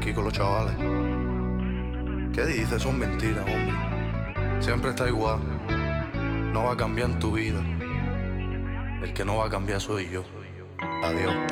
aquí con los chavales. ¿Qué dices? Son mentiras, hombre. Siempre está igual. No va a cambiar en tu vida. El que no va a cambiar soy yo. Adiós.